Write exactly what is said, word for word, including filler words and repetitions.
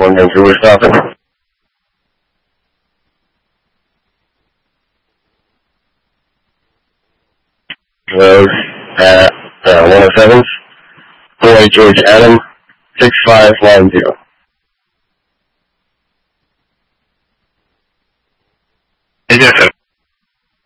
one nine two, we're stopping. Road at uh, one oh seven, Boy George Adam, six five nine zero. Yes, sir.